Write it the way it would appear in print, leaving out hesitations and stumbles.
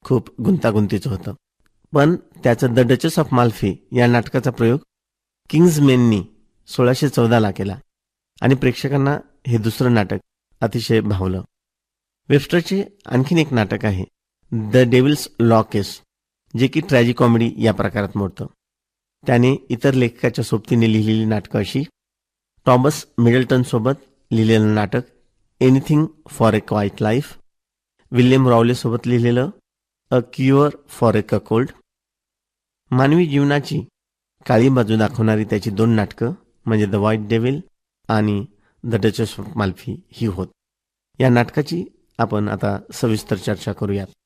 खूप गुंतागुंतीचं होतं. पण त्याचं द डचेस ऑफ माल्फी या नाटकाचा प्रयोग किंग्जमेननी 1614ला केला आणि प्रेक्षकांना हे दुसरं नाटक अतिशय भावलं. वेबस्टरचे आणखीन एक नाटक आहे द डेव्हिल्स लॉ केस, जे की ट्रॅजिकॉमेडी या प्रकारात मोडतं. त्याने इतर लेखकाच्या सोबतीने लिहिलेली नाटकं अशी टॉमस मिडल्टनसोबत लिहिलेलं नाटक anything for a quiet life, William रॉवलेसोबत लिहिलेलं अ क्युअर फॉर ए ककोल्ड, मानवी जीवनाची काळी बाजू दाखवणारी त्याची 2 नाटकं म्हणजे द व्हाईट डेव्हिल आणि द डचेस ऑफ माल्फी ही होत. या नाटकाची आपण आता सविस्तर चर्चा करूयात.